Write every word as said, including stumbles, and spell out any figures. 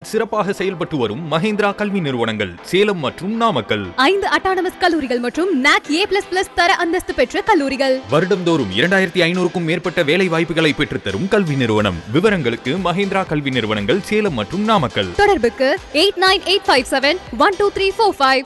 சிறப்பாக செயல்பட்டு வரும் மஹேந்திரா கல்வி நிறுவனங்கள் சேலம் மற்றும் நாமக்கல். ஐந்து அட்டானமஸ் கல்லூரிகள் மற்றும் நாக் ஏ பிளஸ் பிளஸ் தர அந்தஸ்து பெற்ற கல்லூரிகள். வருடந்தோறும் இரண்டாயிரத்தி ஐநூறுக்கும் மேற்பட்ட வேலை வாய்ப்புகளை பெற்றுத்தரும் கல்வி நிறுவனம். விவரங்களுக்கு மஹேந்திரா கல்வி நிறுவனங்கள் சேலம் மற்றும் நாமக்கல். தொடர்புக்கு eight nine eight five seven one two three four five.